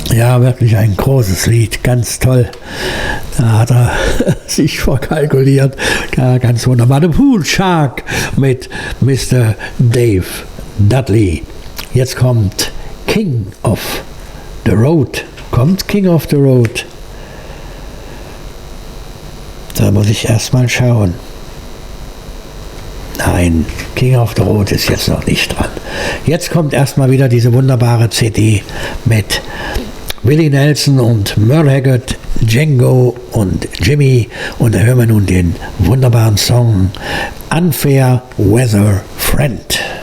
Ja, wirklich ein großes Lied, ganz toll. Da hat er sich verkalkuliert. Ja, ganz wunderbar. The Pool Shark mit Mr. Dave Dudley. Jetzt kommt King of the Road. Kommt King of the Road. Da muss ich erstmal schauen. Nein, King of the Road ist jetzt noch nicht dran. Jetzt kommt erstmal wieder diese wunderbare CD mit Willie Nelson und Merle Haggard, Django und Jimmy. Und da hören wir nun den wunderbaren Song Unfair Weather Friend.